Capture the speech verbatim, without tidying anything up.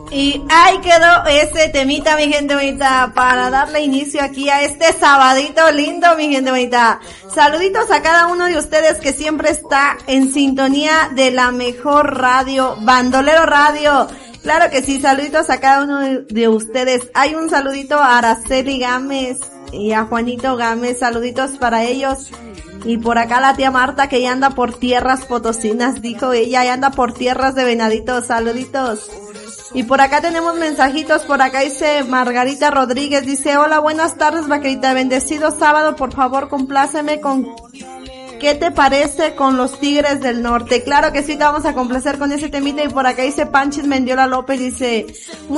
Y ahí quedó ese temita, mi gente bonita, para darle inicio aquí a este sabadito lindo, mi gente bonita. Saluditos a cada uno de ustedes que siempre está en sintonía de la mejor radio, Bandolero Radio. Claro que sí, saluditos a cada uno de, de ustedes. Hay un saludito a Araceli Gámez y a Juanito Gámez, saluditos para ellos. Y por acá la tía Marta que ya anda por tierras potosinas, dijo ella, ya anda por tierras de Venaditos, saluditos. Y por acá tenemos mensajitos, por acá dice Margarita Rodríguez, dice, hola, buenas tardes, vaquerita, bendecido sábado, por favor, compláceme con, ¿qué te parece con los Tigres del Norte? Claro que sí, te vamos a complacer con ese temita. Y por acá dice Panchis Mendiola López, dice,